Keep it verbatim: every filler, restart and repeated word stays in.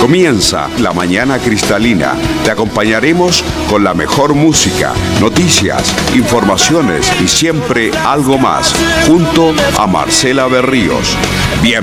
Comienza La Mañana Cristalina. Te acompañaremos con la mejor música, noticias, informaciones y siempre algo más, junto a Marcela Berríos. Bienvenidos.